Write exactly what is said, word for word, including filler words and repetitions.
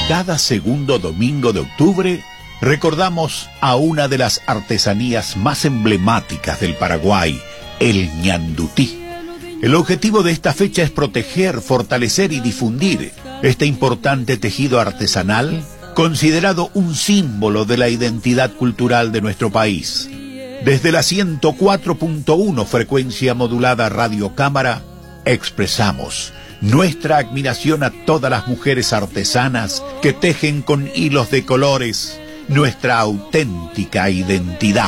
Cada segundo domingo de octubre recordamos a una de las artesanías más emblemáticas del Paraguay, el ñandutí. El objetivo de esta fecha es proteger, fortalecer y difundir este importante tejido artesanal, considerado un símbolo de la identidad cultural de nuestro país. Desde la ciento cuatro punto uno frecuencia modulada Radio Cámara, expresamos nuestra admiración a todas las mujeres artesanas que tejen con hilos de colores nuestra auténtica identidad.